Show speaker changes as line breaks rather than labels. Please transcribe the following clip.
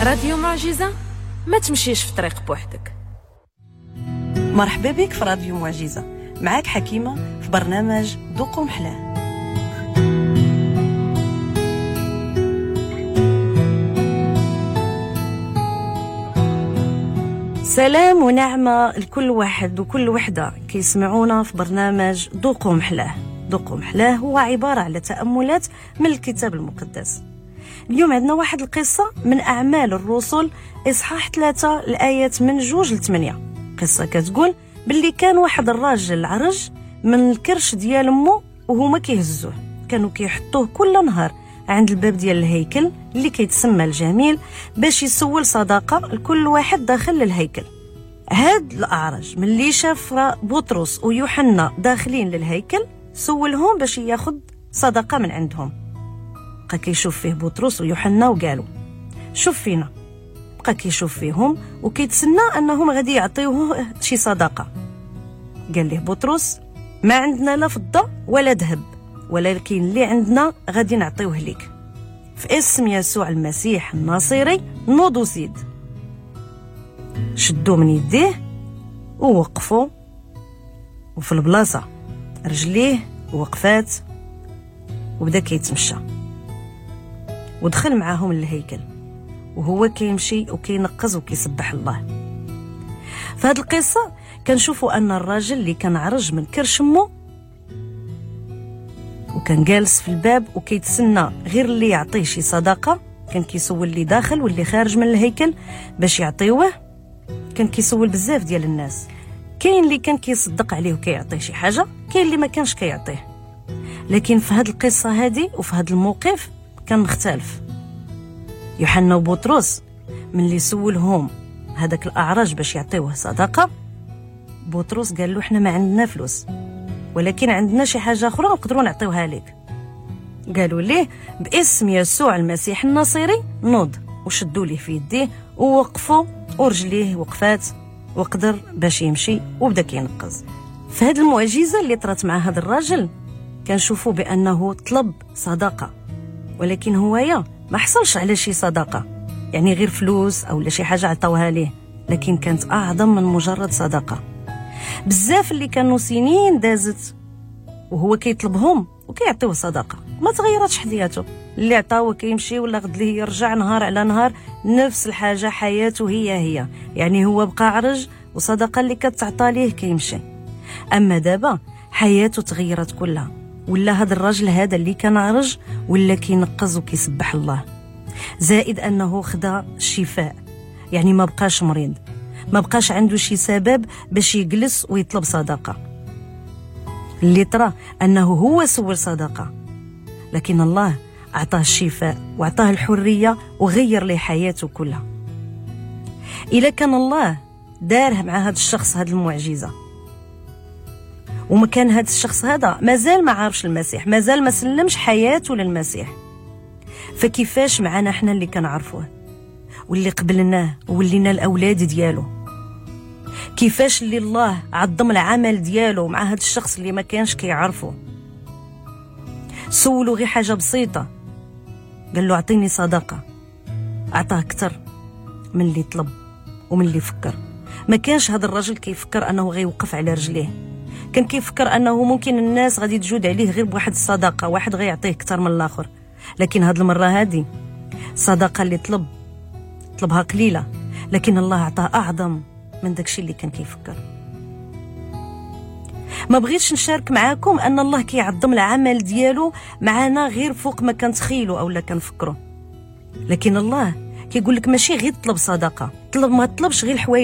راديو معجزة، ما تمشيش في طريق بوحدك.
مرحبا بك في راديو معجزة، معاك حكيمة في برنامج ذوقوا محلاه. سلام ونعمة لكل واحد وكل وحدة كيسمعونا في برنامج ذوقوا محلاه. ذوقوا محلاه هو عبارة على تأملات من الكتاب المقدس. اليوم عندنا واحد القصة من أعمال الرسل إصحاح 3 الآيات من 2-8. قصة كتقول باللي كان واحد الراجل عرج من الكرش ديال أمه وهما كيهزوه، كانوا كيحطوه كل نهار عند الباب ديال الهيكل اللي كيتسمى الجميل باش يسول صداقة لكل واحد داخل للهيكل. هاد الأعرج من اللي شاف بطرس ويوحنا داخلين للهيكل سولهم باش ياخد صداقة من عندهم. بقى كيشوف فيه بطرس ويوحنا وقالوا شوف فينا، بقى كيشوف فيهم وكيتسنى أنهم غادي يعطيوه شي صداقة. قال له بطرس ما عندنا لا فضة ولا ذهب، ولكن اللي عندنا غادي نعطيوه لك. في اسم يسوع المسيح الناصري نوض وزيد. شدوا من يديه ووقفوا، وفي البلاصة رجليه وقفات وبدا كيتمشى ودخل معاهم للهيكل وهو كيمشي وكينقز وكيسبح الله. في هذه القصة كنشوفوا أن الراجل اللي كان عرج من كرش امه وكان جالس في الباب وكيتسنى غير اللي يعطيه شي صداقة، كان كيسول اللي داخل واللي خارج من الهيكل باش يعطيوه. كان كيسول بزاف ديال الناس، كاين اللي كان كيصدق عليه وكيعطيه شي حاجة، كاين اللي ما كانش كيعطيه. لكن في هذه القصة هذه وفي هذا الموقف كان مختلف. يوحنا وبطرس من اللي سولهم هذاك الأعرج باش يعطيوه صداقة، بطرس قال له احنا ما عندنا فلوس ولكن عندنا شي حاجة أخرى نقدروا نعطيوها لك. قالوا ليه باسم يسوع المسيح الناصري نوض، وشدوا ليه في يديه ووقفوا ورجليه وقفات وقدر باش يمشي وبدا كينقز. في هذه المعجزة اللي طرات مع هذا الراجل كنشوفوا بأنه طلب صداقة، ولكن هويا ما حصلش على شي صداقة، يعني غير فلوس أو شي حاجة عطاوها ليه، لكن كانت أعظم من مجرد صداقة. بزاف اللي كانوا سنين دازت وهو كيطلبهم وكيعطيوه صداقة، ما تغيرتش حياته، اللي عطاوه كيمشي ولا غد ليه يرجع نهار على نهار نفس الحاجة، حياته هي يعني هو بقى عرج وصداقة اللي كتعطى ليه كيمشي. أما دابا حياته تغيرت كلها، ولا هذا الرجل هذا اللي كان عرج ولا كينقز وكيسبح الله، زائد أنه خدا الشفاء، يعني ما بقاش مريض، ما بقاش عنده شي سبب باش يجلس ويطلب صداقة. اللي ترى أنه هو سول صداقة، لكن الله أعطاه الشفاء وأعطاه الحرية وغير له حياته كلها. إلا كان الله داره مع هذا الشخص هذا المعجزة ومكان هذا الشخص هذا مازال ما عارفش المسيح، مازال ما سلمش حياته للمسيح، فكيفاش معنا احنا اللي كنعرفوه واللي قبلناه وولينا الأولاد ديالو؟ كيفاش اللي الله عظم العمل ديالو مع هذا الشخص اللي ما كانش كيعرفه؟ سولوا غير حاجة بسيطة، قال له اعطيني صداقة، اعطاه اكثر من اللي طلب ومن اللي فكر. ما كانش هذا الرجل كيفكر انه غيوقف على رجليه، كان كيفكر انه ممكن الناس غادي تجود عليه غير بواحد الصداقة، واحد غيعطيه اكثر من الاخر. لكن هذه المرة هذه الصداقة اللي طلبها قليلة، لكن الله عطاه اعظم من داكشي اللي كان كيفكر. ما بغيتش نشارك معاكم ان الله كيعظم العمل ديالو معنا غير فوق ما كنتخيلوا او لا كنفكروا، لكن الله كيقول لك ماشي غير طلب صداقة، ما تطلبش غير الحوايج